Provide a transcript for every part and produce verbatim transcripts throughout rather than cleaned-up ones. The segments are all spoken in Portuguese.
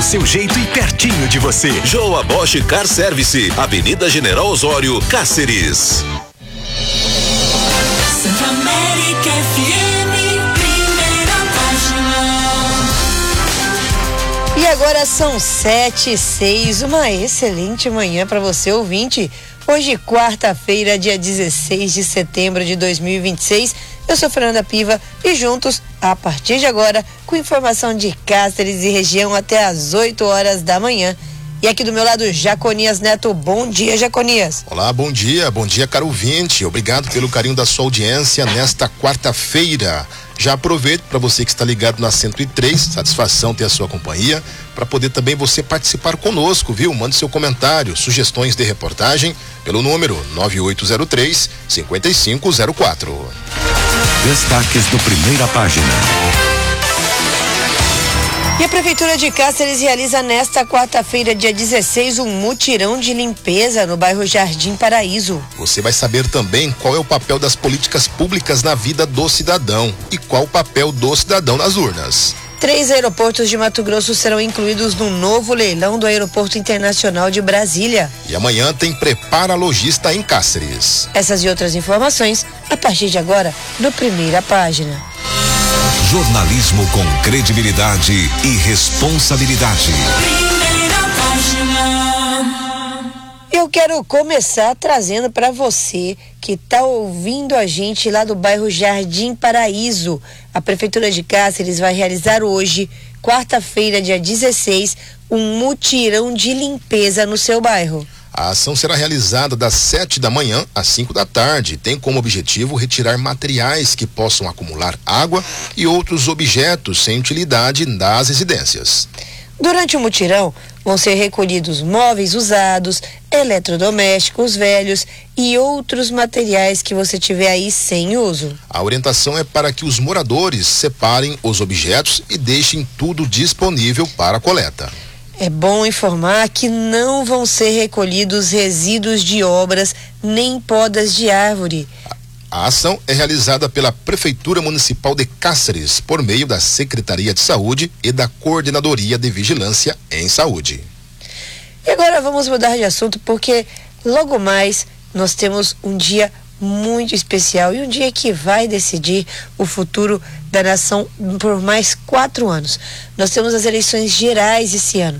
seu jeito e pertinho de você. Joa Bosch Car Service, Avenida General Osório, Cáceres. Santa América F M, primeira página. E agora são sete e seis, uma excelente manhã para você, ouvinte. Hoje, quarta-feira, dia dezesseis de setembro de dois mil e vinte e seis. Eu sou Fernanda Piva e juntos, a partir de agora, com informação de Cáceres e região até às oito horas da manhã. E aqui do meu lado, Jaconias Neto. Bom dia, Jaconias. Olá, bom dia, bom dia, caro ouvinte. Obrigado pelo carinho da sua audiência nesta quarta-feira. Já aproveito para você que está ligado na cento e três, satisfação ter a sua companhia, para poder também você participar conosco, viu? Mande seu comentário, sugestões de reportagem pelo número nove oito zero três, cinco cinco zero quatro. Destaques do Primeira Página. E a Prefeitura de Cáceres realiza nesta quarta-feira, dia dezesseis, um mutirão de limpeza no bairro Jardim Paraíso. Você vai saber também qual é o papel das políticas públicas na vida do cidadão e qual o papel do cidadão nas urnas. Três aeroportos de Mato Grosso serão incluídos no novo leilão do Aeroporto Internacional de Brasília. E amanhã tem Prepara Logista em Cáceres. Essas e outras informações a partir de agora no Primeira Página. Jornalismo com credibilidade e responsabilidade. Primeira página. Eu quero começar trazendo para você que está ouvindo a gente lá do bairro Jardim Paraíso. A Prefeitura de Cáceres vai realizar hoje, quarta-feira, dia dezesseis, um mutirão de limpeza no seu bairro. A ação será realizada das sete da manhã às cinco da tarde. Tem como objetivo retirar materiais que possam acumular água e outros objetos sem utilidade das residências. Durante o mutirão, vão ser recolhidos móveis usados, eletrodomésticos velhos e outros materiais que você tiver aí sem uso. A orientação é para que os moradores separem os objetos e deixem tudo disponível para coleta. É bom informar que não vão ser recolhidos resíduos de obras nem podas de árvore. A ação é realizada pela Prefeitura Municipal de Cáceres por meio da Secretaria de Saúde e da Coordenadoria de Vigilância em Saúde. E agora vamos mudar de assunto porque logo mais nós temos um dia muito especial e um dia que vai decidir o futuro da nação por mais quatro anos. Nós temos as eleições gerais esse ano.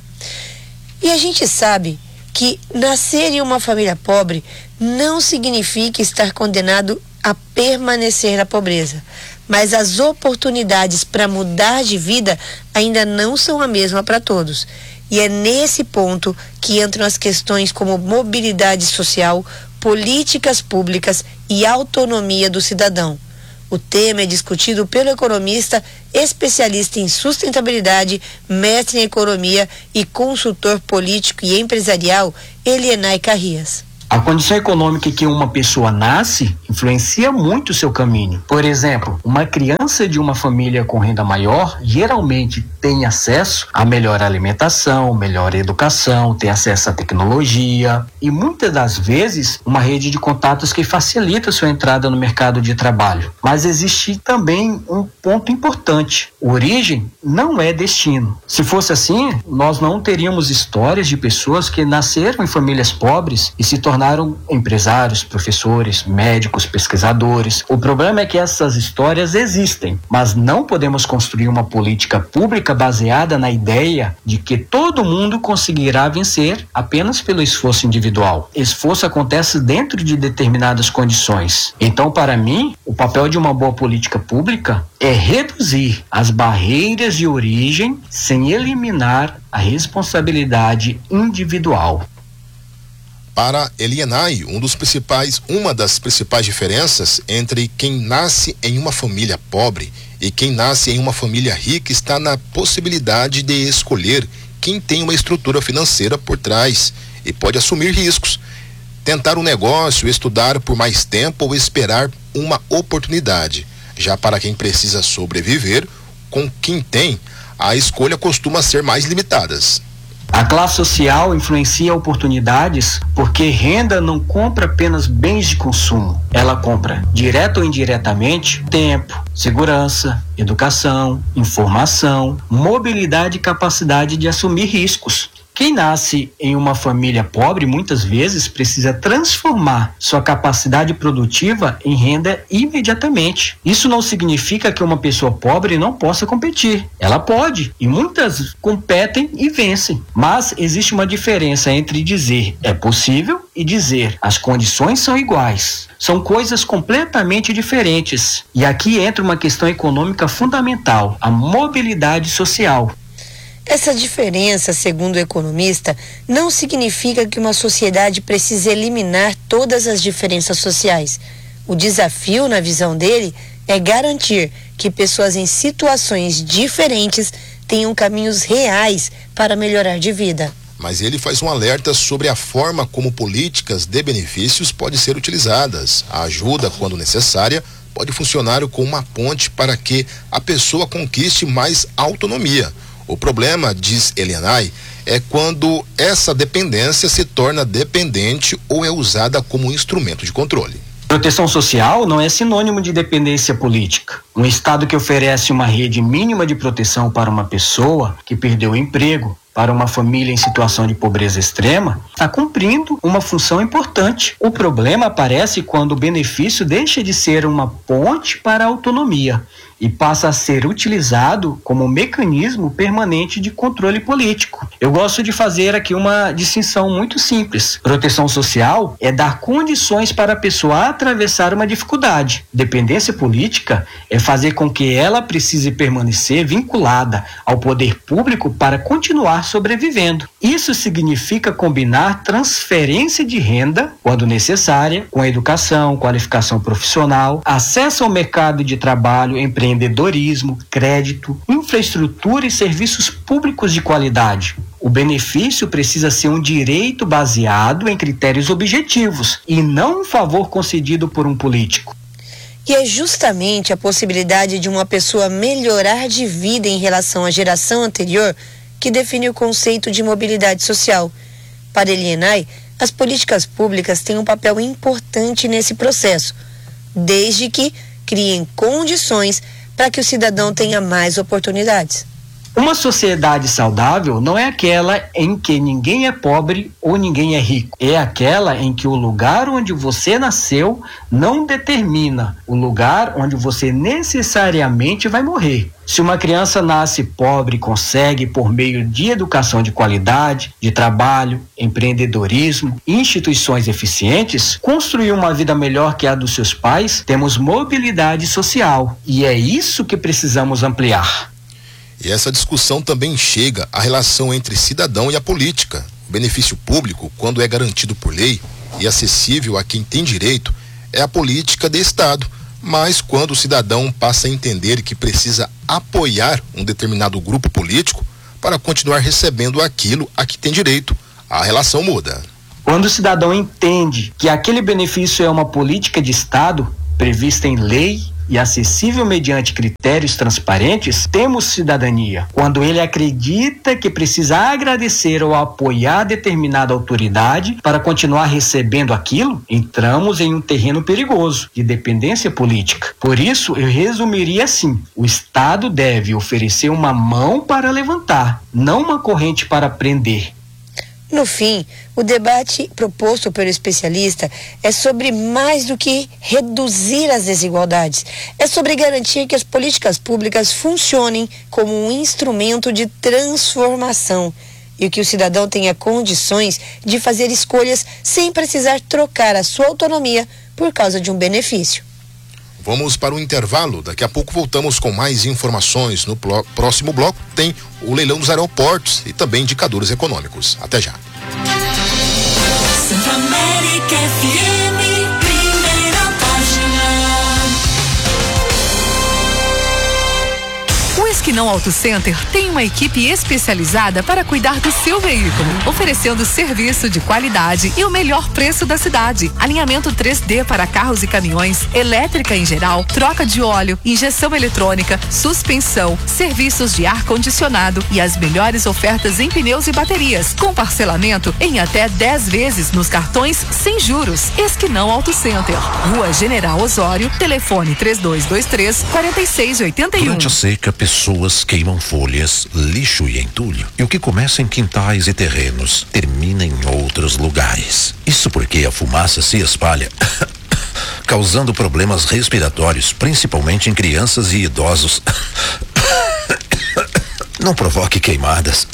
E a gente sabe que nascer em uma família pobre não significa estar condenado a permanecer na pobreza, mas as oportunidades para mudar de vida ainda não são a mesma para todos. E é nesse ponto que entram as questões como mobilidade social, políticas públicas e autonomia do cidadão. O tema é discutido pelo economista, especialista em sustentabilidade, mestre em economia e consultor político e empresarial, Elienay Carrias. A condição econômica que uma pessoa nasce influencia muito o seu caminho. Por exemplo, uma criança de uma família com renda maior geralmente tem acesso a melhor alimentação, melhor educação, tem acesso à tecnologia e muitas das vezes uma rede de contatos que facilita a sua entrada no mercado de trabalho. Mas existe também um ponto importante: origem não é destino. Se fosse assim, nós não teríamos histórias de pessoas que nasceram em famílias pobres e se tornaram tornaram empresários, professores, médicos, pesquisadores. O problema é que essas histórias existem, mas não podemos construir uma política pública baseada na ideia de que todo mundo conseguirá vencer apenas pelo esforço individual. Esforço acontece dentro de determinadas condições. Então, para mim, o papel de uma boa política pública é reduzir as barreiras de origem sem eliminar a responsabilidade individual. Para Elienay, um dos principais, uma das principais diferenças entre quem nasce em uma família pobre e quem nasce em uma família rica está na possibilidade de escolher quem tem uma estrutura financeira por trás e pode assumir riscos, tentar um negócio, estudar por mais tempo ou esperar uma oportunidade. Já para quem precisa sobreviver, com quem tem, a escolha costuma ser mais limitadas. A classe social influencia oportunidades porque renda não compra apenas bens de consumo. Ela compra, direto ou indiretamente, tempo, segurança, educação, informação, mobilidade e capacidade de assumir riscos. Quem nasce em uma família pobre, muitas vezes, precisa transformar sua capacidade produtiva em renda imediatamente. Isso não significa que uma pessoa pobre não possa competir. Ela pode, e muitas competem e vencem. Mas existe uma diferença entre dizer é possível e dizer as condições são iguais. São coisas completamente diferentes. E aqui entra uma questão econômica fundamental, a mobilidade social. Essa diferença, segundo o economista, não significa que uma sociedade precise eliminar todas as diferenças sociais. O desafio, na visão dele, é garantir que pessoas em situações diferentes tenham caminhos reais para melhorar de vida. Mas ele faz um alerta sobre a forma como políticas de benefícios podem ser utilizadas. A ajuda, quando necessária, pode funcionar como uma ponte para que a pessoa conquiste mais autonomia. O problema, diz Elianay, é quando essa dependência se torna dependente ou é usada como instrumento de controle. Proteção social não é sinônimo de dependência política. Um Estado que oferece uma rede mínima de proteção para uma pessoa que perdeu o emprego, para uma família em situação de pobreza extrema, está cumprindo uma função importante. O problema aparece quando o benefício deixa de ser uma ponte para a autonomia e passa a ser utilizado como um mecanismo permanente de controle político. Eu gosto de fazer aqui uma distinção muito simples. Proteção social é dar condições para a pessoa atravessar uma dificuldade. Dependência política é fazer com que ela precise permanecer vinculada ao poder público para continuar sobrevivendo. Isso significa combinar transferência de renda, quando necessária, com educação, qualificação profissional, acesso ao mercado de trabalho, empreendedorismo, crédito, infraestrutura e serviços públicos de qualidade. O benefício precisa ser um direito baseado em critérios objetivos e não um favor concedido por um político. E é justamente a possibilidade de uma pessoa melhorar de vida em relação à geração anterior que define o conceito de mobilidade social. Para Elianay, as políticas públicas têm um papel importante nesse processo, desde que criem condições para que o cidadão tenha mais oportunidades. Uma sociedade saudável não é aquela em que ninguém é pobre ou ninguém é rico. É aquela em que o lugar onde você nasceu não determina o lugar onde você necessariamente vai morrer. Se uma criança nasce pobre, consegue, por meio de educação de qualidade, de trabalho, empreendedorismo e instituições eficientes, construir uma vida melhor que a dos seus pais, temos mobilidade social. E é isso que precisamos ampliar. E essa discussão também chega à relação entre cidadão e a política. O benefício público, quando é garantido por lei e acessível a quem tem direito, é a política de Estado. Mas quando o cidadão passa a entender que precisa apoiar um determinado grupo político para continuar recebendo aquilo a que tem direito, a relação muda. Quando o cidadão entende que aquele benefício é uma política de Estado, prevista em lei e acessível mediante critérios transparentes, temos cidadania. Quando ele acredita que precisa agradecer ou apoiar determinada autoridade para continuar recebendo aquilo, entramos em um terreno perigoso de dependência política. Por isso, eu resumiria assim: o Estado deve oferecer uma mão para levantar, não uma corrente para prender. No fim, o debate proposto pelo especialista é sobre mais do que reduzir as desigualdades. É sobre garantir que as políticas públicas funcionem como um instrumento de transformação e que o cidadão tenha condições de fazer escolhas sem precisar trocar a sua autonomia por causa de um benefício. Vamos para o intervalo. Daqui a pouco voltamos com mais informações. No plo- próximo bloco tem o leilão dos aeroportos e também indicadores econômicos. Até já. Centro-América F M, primeira página. O Esquina Esquinão Auto Center tem uma equipe especializada para cuidar do seu veículo, oferecendo serviço de qualidade e o melhor preço da cidade. Alinhamento três D para carros e caminhões, elétrica em geral, troca de óleo, injeção eletrônica, suspensão, serviços de ar-condicionado e as melhores ofertas em pneus e baterias, com parcelamento em até dez vezes nos cartões sem juros. Esquinão Auto Center, Rua General Osório, telefone três dois dois três, quatro seis oito um. Durante a seca, pessoas queimam folhas, lixo e entulho. E o que começa em quintais e terrenos termina em outros lugares. Isso porque a fumaça se espalha, causando problemas respiratórios, principalmente em crianças e idosos. Não provoque queimadas.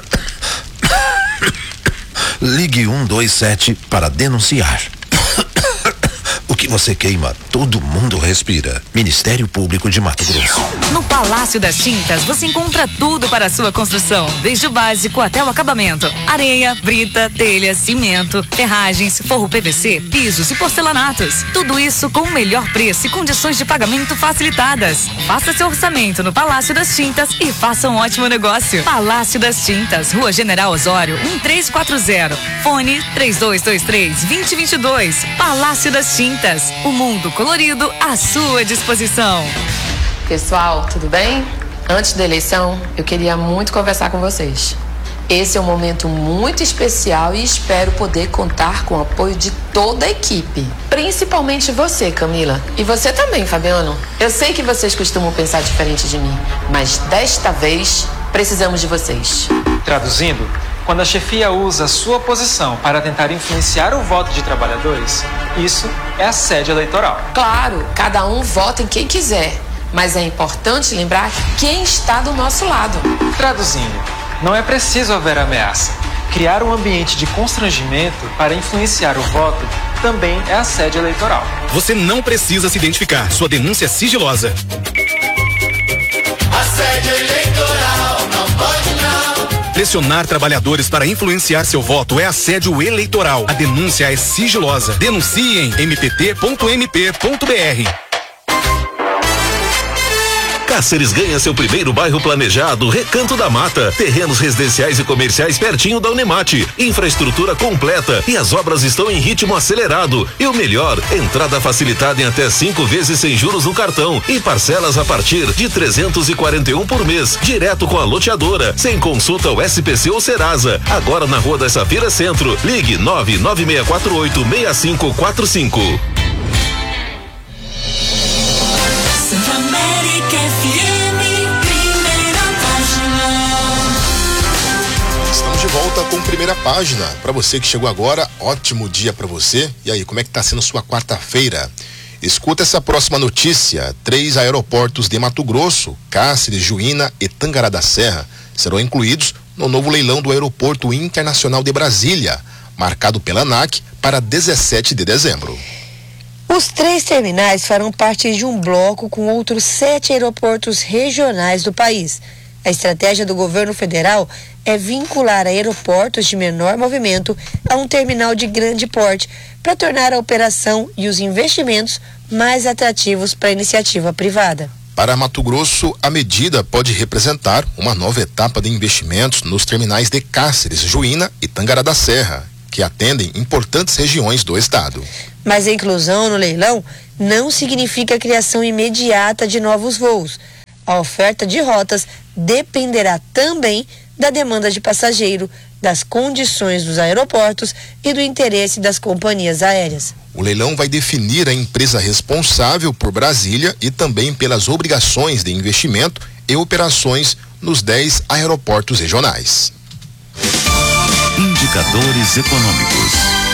Ligue um dois sete para denunciar. O que você queima, todo mundo respira. Ministério Público de Mato Grosso. No Palácio das Tintas, você encontra tudo para a sua construção, desde o básico até o acabamento. Areia, brita, telha, cimento, ferragens, forro P V C, pisos e porcelanatos. Tudo isso com o melhor preço e condições de pagamento facilitadas. Faça seu orçamento no Palácio das Tintas e faça um ótimo negócio. Palácio das Tintas, Rua General Osório, um três quatro zero. Fone três dois dois três, dois zero dois dois. Palácio das Tintas. O mundo colorido à sua disposição. Pessoal, tudo bem? Antes da eleição, eu queria muito conversar com vocês. Esse é um momento muito especial e espero poder contar com o apoio de toda a equipe. Principalmente você, Camila. E você também, Fabiano. Eu sei que vocês costumam pensar diferente de mim, mas desta vez precisamos de vocês. Traduzindo, quando a chefia usa a sua posição para tentar influenciar o voto de trabalhadores, isso é assédio eleitoral. Claro, cada um vota em quem quiser, mas é importante lembrar quem está do nosso lado. Traduzindo, não é preciso haver ameaça. Criar um ambiente de constrangimento para influenciar o voto também é assédio eleitoral. Você não precisa se identificar, sua denúncia é sigilosa. Assédio eleitoral, não pode não. Pressionar trabalhadores para influenciar seu voto é assédio eleitoral. A denúncia é sigilosa. Denuncie em m p t ponto m p ponto b r. Cáceres ganha seu primeiro bairro planejado, Recanto da Mata. Terrenos residenciais e comerciais pertinho da Unemate. Infraestrutura completa e as obras estão em ritmo acelerado. E o melhor, entrada facilitada em até cinco vezes sem juros no cartão e parcelas a partir de trezentos e quarenta e um por mês, direto com a loteadora, sem consulta ao S P C ou Serasa. Agora na Rua das Safiras Centro. Ligue nove nove seis quatro oito, seis cinco quatro cinco. Estamos de volta com Primeira Página. Para você que chegou agora, ótimo dia para você. E aí, como é que tá sendo sua quarta-feira? Escuta essa próxima notícia. Três aeroportos de Mato Grosso, Cáceres, Juína e Tangará da Serra, serão incluídos no novo leilão do Aeroporto Internacional de Brasília, marcado pela ANAC para dezessete de dezembro. Os três terminais farão parte de um bloco com outros sete aeroportos regionais do país. A estratégia do governo federal é vincular aeroportos de menor movimento a um terminal de grande porte para tornar a operação e os investimentos mais atrativos para a iniciativa privada. Para Mato Grosso, a medida pode representar uma nova etapa de investimentos nos terminais de Cáceres, Juína e Tangará da Serra, que atendem importantes regiões do estado. Mas a inclusão no leilão não significa a criação imediata de novos voos. A oferta de rotas dependerá também da demanda de passageiro, das condições dos aeroportos e do interesse das companhias aéreas. O leilão vai definir a empresa responsável por Brasília e também pelas obrigações de investimento e operações nos dez aeroportos regionais. Indicadores econômicos.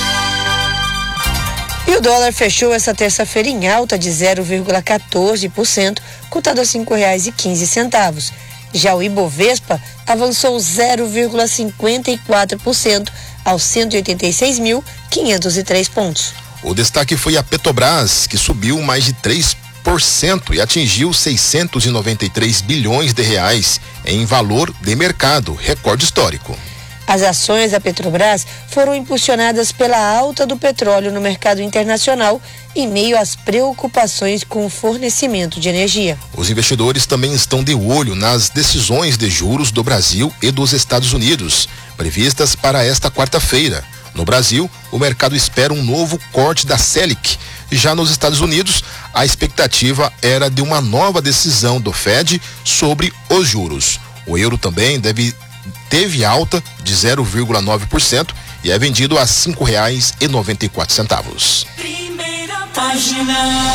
E o dólar fechou essa terça-feira em alta de zero vírgula quatorze por cento, cotado a cinco reais e quinze centavos. Já o Ibovespa avançou zero vírgula cinquenta e quatro por cento aos cento e oitenta e seis mil, quinhentos e três pontos. O destaque foi a Petrobras, que subiu mais de três por cento e atingiu seiscentos e noventa e três bilhões de reais em valor de mercado, recorde histórico. As ações da Petrobras foram impulsionadas pela alta do petróleo no mercado internacional em meio às preocupações com o fornecimento de energia. Os investidores também estão de olho nas decisões de juros do Brasil e dos Estados Unidos, previstas para esta quarta-feira. No Brasil, o mercado espera um novo corte da Selic. Já nos Estados Unidos, a expectativa era de uma nova decisão do Fed sobre os juros. O euro também deve teve alta de zero vírgula nove por cento e é vendido a cinco reais e noventa e quatro centavos. Primeira página.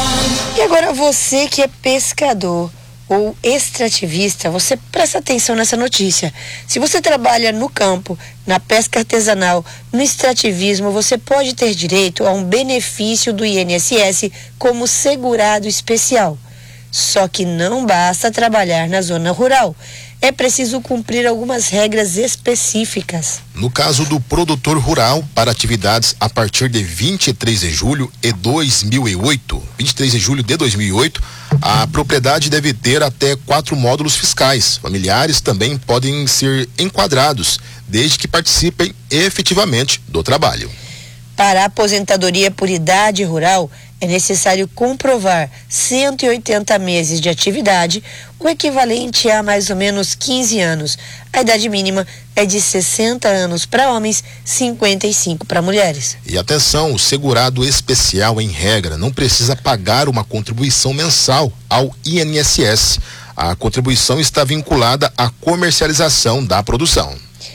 E agora você que é pescador ou extrativista, você presta atenção nessa notícia. Se você trabalha no campo, na pesca artesanal, no extrativismo, você pode ter direito a um benefício do I N S S como segurado especial. Só que não basta trabalhar na zona rural. É preciso cumprir algumas regras específicas. No caso do produtor rural, para atividades a partir de vinte e três de julho de dois mil e oito, vinte e três de julho de dois mil e oito, a propriedade deve ter até quatro módulos fiscais. Familiares também podem ser enquadrados, desde que participem efetivamente do trabalho. Para a aposentadoria por idade rural, é necessário comprovar cento e oitenta meses de atividade, o equivalente a mais ou menos quinze anos. A idade mínima é de sessenta anos para homens, cinquenta e cinco para mulheres. E atenção, o segurado especial, em regra, não precisa pagar uma contribuição mensal ao I N S S. A contribuição está vinculada à comercialização da produção.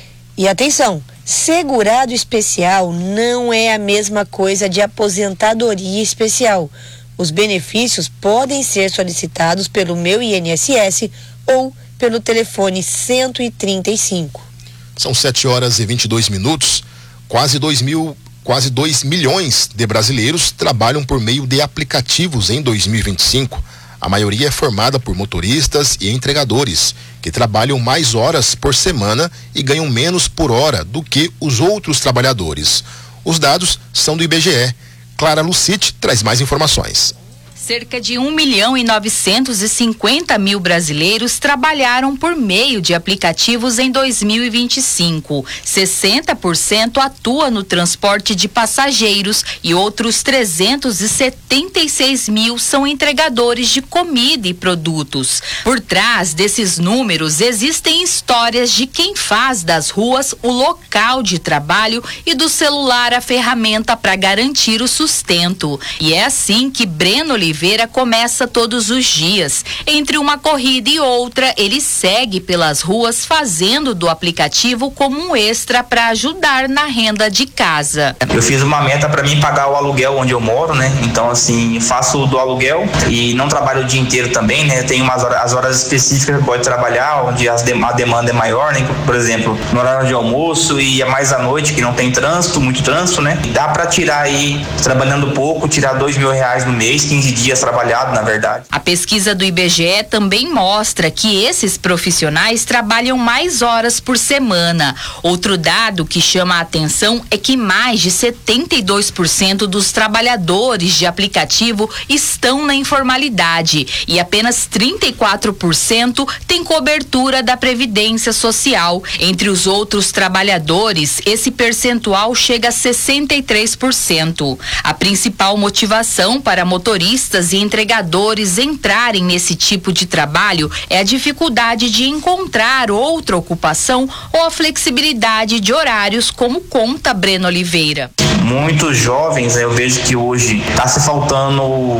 E atenção, segurado especial não é a mesma coisa de aposentadoria especial. Os benefícios podem ser solicitados pelo Meu I N S S ou pelo telefone cento e trinta e cinco. São sete horas e vinte e dois minutos. Quase dois mil, quase dois milhões de brasileiros trabalham por meio de aplicativos em dois mil e vinte e cinco. A maioria é formada por motoristas e entregadores, que trabalham mais horas por semana e ganham menos por hora do que os outros trabalhadores. Os dados são do I B G E. Clara Lucite traz mais informações. Cerca de um milhão e novecentos e cinquenta mil brasileiros trabalharam por meio de aplicativos em dois mil e vinte e cinco. sessenta por cento atua no transporte de passageiros e outros trezentos e setenta e seis mil são entregadores de comida e produtos. Por trás desses números existem histórias de quem faz das ruas o local de trabalho e do celular a ferramenta para garantir o sustento. E é assim que Breno Oliveira Oliveira começa todos os dias. Entre uma corrida e outra, ele segue pelas ruas fazendo do aplicativo como um extra para ajudar na renda de casa. Eu fiz uma meta para mim pagar o aluguel onde eu moro, né? Então, assim, faço do aluguel e não trabalho o dia inteiro também, né? Tem umas horas, as horas específicas que pode trabalhar, onde as de, a demanda é maior, né? Por exemplo, no horário de almoço e é mais à noite, que não tem trânsito, muito trânsito, né? Dá para tirar aí, trabalhando pouco, tirar dois mil reais no mês, quinze dias trabalhado, na verdade. A pesquisa do I B G E também mostra que esses profissionais trabalham mais horas por semana. Outro dado que chama a atenção é que mais de setenta e dois por cento dos trabalhadores de aplicativo estão na informalidade e apenas trinta e quatro por cento têm cobertura da Previdência Social. Entre os outros trabalhadores, esse percentual chega a sessenta e três por cento. A principal motivação para motoristas e entregadores entrarem nesse tipo de trabalho é a dificuldade de encontrar outra ocupação ou a flexibilidade de horários, como conta Breno Oliveira. Muitos jovens, eu vejo que hoje está se faltando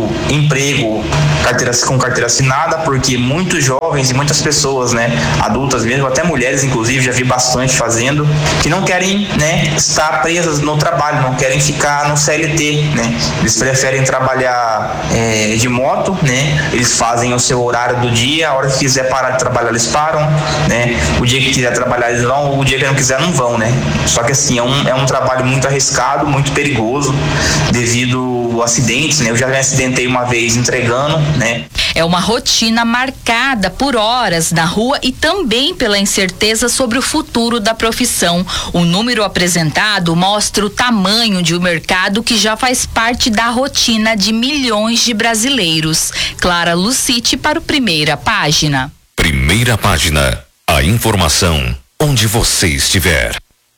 emprego carteira, com carteira assinada, porque muitos jovens e muitas pessoas, né, adultas mesmo, até mulheres inclusive, já vi bastante fazendo, que não querem, né, estar presas no trabalho, não querem ficar no C L T, né, eles preferem trabalhar é, de moto, né, eles fazem o seu horário do dia, a hora que quiser parar de trabalhar eles param, né, o dia que quiser trabalhar eles vão, o dia que não quiser não vão, né, só que assim, é um, é um trabalho muito arriscado, muito perigoso, devido a acidentes, né, eu já me acidentei uma vez entregando, né. É uma rotina marcada por horas na rua e também pela incerteza sobre o futuro da profissão. O número apresentado mostra o tamanho de um mercado que já faz parte da rotina de milhões de brasileiros. Clara Lucite para o Primeira Página. Primeira Página. A informação onde você estiver.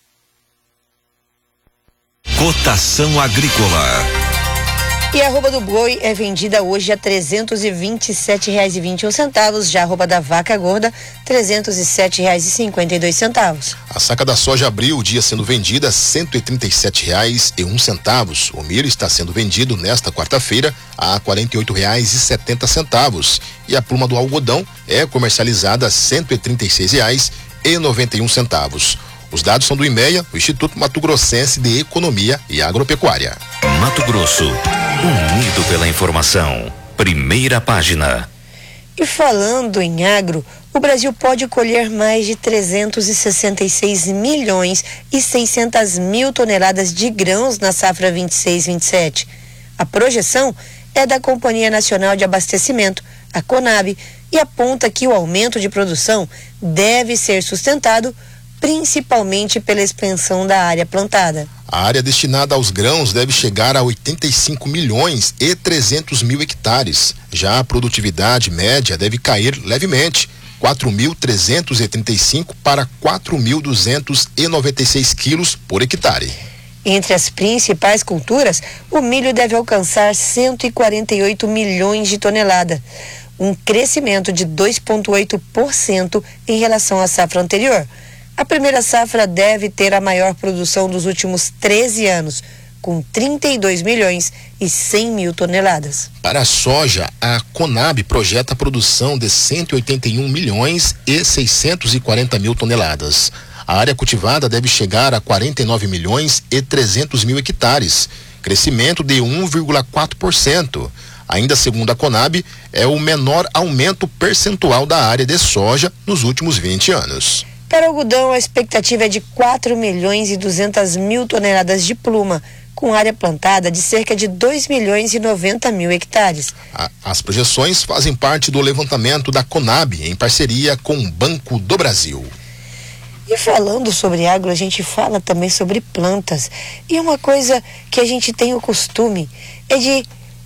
Cotação agrícola. E a arroba do boi é vendida hoje a trezentos e vinte e sete reais e vinte e um centavos, já a arroba da vaca gorda, trezentos e sete reais e cinquenta e dois centavos. A saca da soja abriu o dia sendo vendida a cento e trinta e sete reais e um centavos. O milho está sendo vendido nesta quarta-feira a quarenta e oito reais e setenta centavos. E a pluma do algodão é comercializada a cento e trinta e seis reais e noventa e um centavos. Os dados são do IMEA, o Instituto Mato Grossense de Economia e Agropecuária. Mato Grosso, unido pela informação. Primeira página. E falando em agro, o Brasil pode colher mais de trezentos e sessenta e seis milhões e seiscentas mil toneladas de grãos na safra vinte e seis vinte e sete. A projeção é da Companhia Nacional de Abastecimento, a CONAB, e aponta que o aumento de produção deve ser sustentado principalmente pela expansão da área plantada. A área destinada aos grãos deve chegar a oitenta e cinco milhões e trezentos mil hectares. Já a produtividade média deve cair levemente, quatro mil trezentos e trinta e cinco para quatro mil duzentos e noventa e seis quilos por hectare. Entre as principais culturas, o milho deve alcançar cento e quarenta e oito milhões de toneladas, um crescimento de dois vírgula oito por cento em relação à safra anterior. A primeira safra deve ter a maior produção dos últimos treze anos, com trinta e dois milhões e cem mil toneladas. Para a soja, a CONAB projeta a produção de cento e oitenta e um milhões e seiscentos e quarenta mil toneladas. A área cultivada deve chegar a quarenta e nove milhões e trezentos mil hectares, crescimento de um vírgula quatro por cento. Ainda segundo a CONAB, é o menor aumento percentual da área de soja nos últimos vinte anos. Para o algodão, a expectativa é de quatro milhões e duzentas mil toneladas de pluma, com área plantada de cerca de dois milhões e noventa mil hectares. A, as projeções fazem parte do levantamento da CONAB, em parceria com o Banco do Brasil. E falando sobre agro, a gente fala também sobre plantas. E uma coisa que a gente tem o costume é de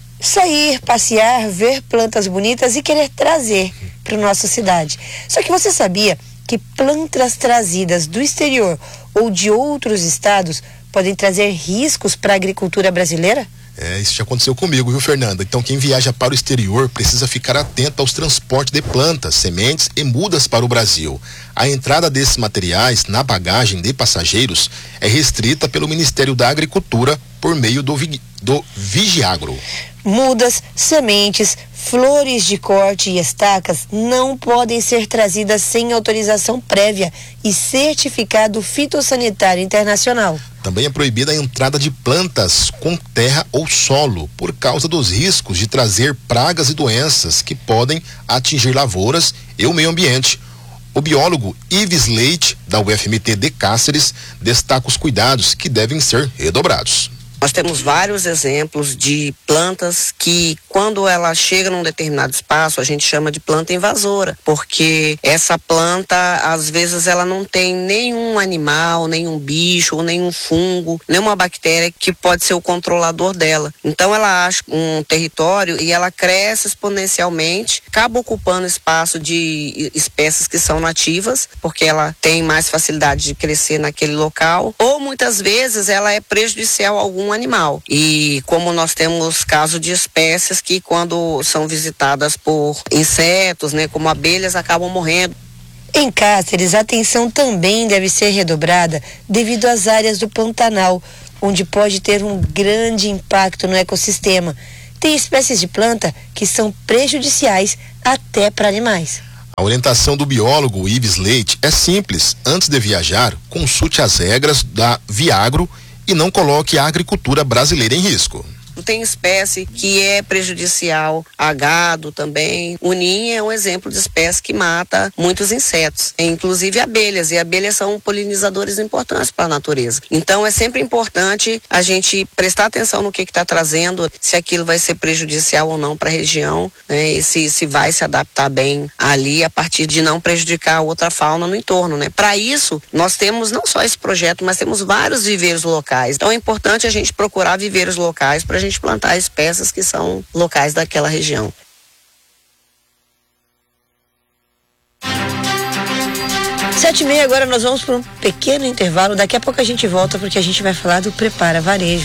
sair, passear, ver plantas bonitas e querer trazer para nossa cidade. Só que você sabia que plantas trazidas do exterior ou de outros estados podem trazer riscos para a agricultura brasileira? É, isso já aconteceu comigo, viu, Fernanda? Então, quem viaja para o exterior precisa ficar atento aos transportes de plantas, sementes e mudas para o Brasil. A entrada desses materiais na bagagem de passageiros é restrita pelo Ministério da Agricultura por meio do, do Vigiagro. Mudas, sementes, flores de corte e estacas não podem ser trazidas sem autorização prévia e certificado fitossanitário internacional. Também é proibida a entrada de plantas com terra ou solo, por causa dos riscos de trazer pragas e doenças que podem atingir lavouras e o meio ambiente. O biólogo Ives Leite, da U F M T de Cáceres, destaca os cuidados que devem ser redobrados. Nós temos vários exemplos de plantas que, quando ela chega num determinado espaço, a gente chama de planta invasora, porque essa planta, às vezes, ela não tem nenhum animal, nenhum bicho, ou nenhum fungo, nenhuma bactéria que pode ser o controlador dela. Então, ela acha um território e ela cresce exponencialmente, acaba ocupando espaço de espécies que são nativas, porque ela tem mais facilidade de crescer naquele local, ou muitas vezes ela é prejudicial a algum animal. E como nós temos casos de espécies que, quando são visitadas por insetos, né, como abelhas, acabam morrendo. Em Cáceres, a atenção também deve ser redobrada devido às áreas do Pantanal, onde pode ter um grande impacto no ecossistema. Tem espécies de planta que são prejudiciais até para animais. A orientação do biólogo Ives Leite é simples. Antes de viajar, consulte as regras da Viagro e não coloque a agricultura brasileira em risco. Tem espécie que é prejudicial a gado também. O ninho é um exemplo de espécie que mata muitos insetos, inclusive abelhas. E abelhas são polinizadores importantes para a natureza. Então é sempre importante a gente prestar atenção no que está trazendo, se aquilo vai ser prejudicial ou não para a região, né? E se, se vai se adaptar bem ali a partir de não prejudicar a outra fauna no entorno, né? Para isso, nós temos não só esse projeto, mas temos vários viveiros locais. Então é importante a gente procurar viveiros locais para a gente plantar espécies que são locais daquela região. Sete e meia, agora nós vamos para um pequeno intervalo. Daqui a pouco a gente volta porque a gente vai falar do Prepara Varejo.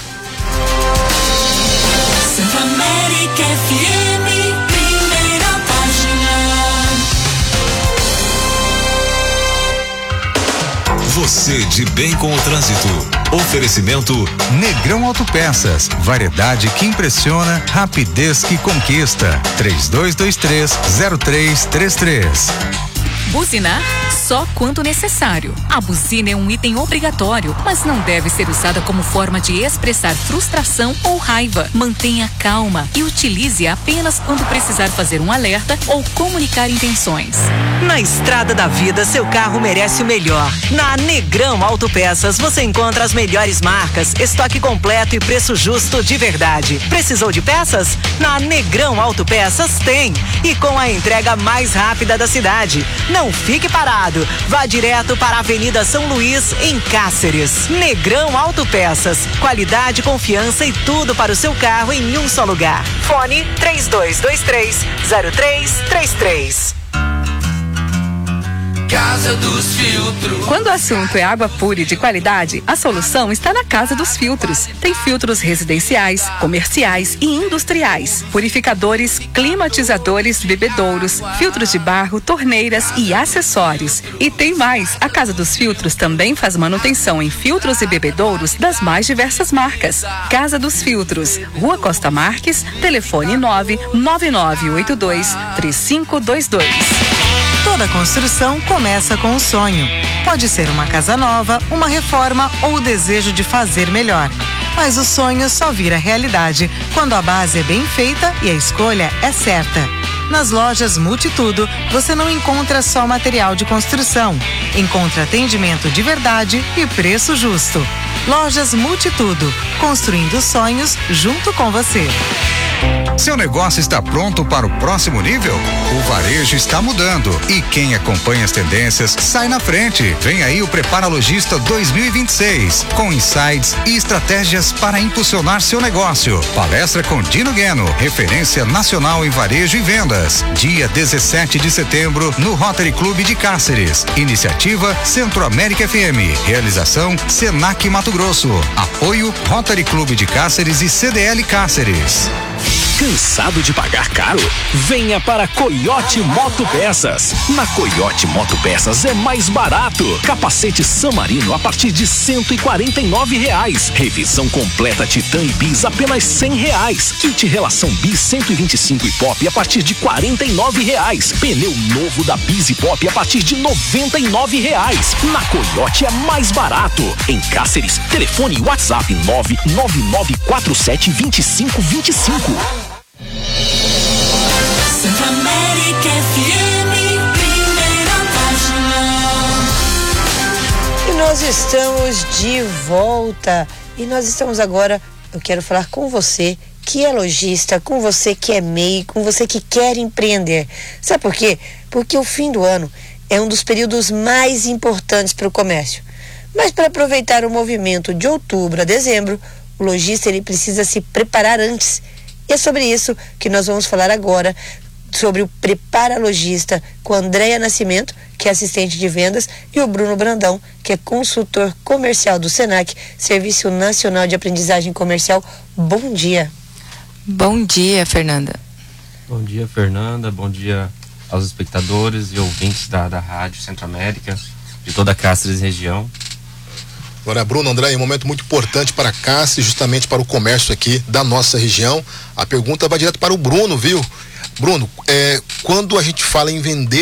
Centro-América F M, primeira página. Você de bem com o trânsito. Oferecimento Negrão Autopeças. Variedade que impressiona, rapidez que conquista. três dois dois três, zero três três três. Buzinar só quando necessário. A buzina é um item obrigatório, mas não deve ser usada como forma de expressar frustração ou raiva. Mantenha calma e utilize-a apenas quando precisar fazer um alerta ou comunicar intenções. Na estrada da vida, seu carro merece o melhor. Na Negrão Autopeças você encontra as melhores marcas, estoque completo e preço justo de verdade. Precisou de peças? Na Negrão Autopeças tem. E com a entrega mais rápida da cidade. Não fique parado. Vá direto para a Avenida São Luís, em Cáceres. Negrão Autopeças. Qualidade, confiança e tudo para o seu carro em um só lugar. Fone três dois dois três, zero três três três. Casa dos Filtros. Quando o assunto é água pura e de qualidade, a solução está na Casa dos Filtros. Tem filtros residenciais, comerciais e industriais, purificadores, climatizadores, bebedouros, filtros de barro, torneiras e acessórios. E tem mais, a Casa dos Filtros também faz manutenção em filtros e bebedouros das mais diversas marcas. Casa dos Filtros, Rua Costa Marques, telefone nove nove nove oito dois três cinco dois dois. Toda construção começa com um sonho. Pode ser uma casa nova, uma reforma ou o desejo de fazer melhor. Mas o sonho só vira realidade quando a base é bem feita e a escolha é certa. Nas lojas Multitudo, você não encontra só material de construção. Encontra atendimento de verdade e preço justo. Lojas Multitudo, construindo sonhos junto com você. Seu negócio está pronto para o próximo nível? O varejo está mudando e quem acompanha as tendências sai na frente. Vem aí o Prepara Logista dois mil e vinte e seis, com insights e estratégias para impulsionar seu negócio. Palestra com Dino Gueno, referência nacional em varejo e vendas. Dia dezessete de setembro no Rotary Clube de Cáceres. Iniciativa Centro-América F M. Realização Senac Mato Grosso. Apoio Rotary Clube de Cáceres e C D L Cáceres. Cansado de pagar caro? Venha para Coyote Moto Peças. Na Coyote Moto Peças é mais barato. Capacete San Marino a partir de cento e quarenta e nove reais. Revisão completa Titan e Bis apenas cem reais. Kit relação Bis cento e vinte e cinco e Pop a partir de quarenta e nove reais. Pneu novo da Bis e Pop a partir de noventa e nove reais. Na Coyote é mais barato. Em Cáceres, telefone e WhatsApp nove nove nove quatro sete dois cinco dois cinco. Centro-América F M, primeira página. E nós estamos de volta. E nós estamos agora, eu quero falar com você que é lojista, com você que é M E I, com você que quer empreender. Sabe por quê? Porque o fim do ano é um dos períodos mais importantes para o comércio. Mas para aproveitar o movimento de outubro a dezembro, o lojista ele precisa se preparar antes. E é sobre isso que nós vamos falar agora, sobre o Prepara Logista, com a Andréia Nascimento, que é assistente de vendas, e o Bruno Brandão, que é consultor comercial do Senac, Serviço Nacional de Aprendizagem Comercial. Bom dia. Bom dia, Fernanda. Bom dia, Fernanda. Bom dia aos espectadores e ouvintes da, da Rádio Centro-América, de toda a Cáceres região. Agora, Bruno, André, é um momento muito importante para a Cáceres, justamente para o comércio aqui da nossa região. A pergunta vai direto para o Bruno, viu? Bruno, é, quando a gente fala em vender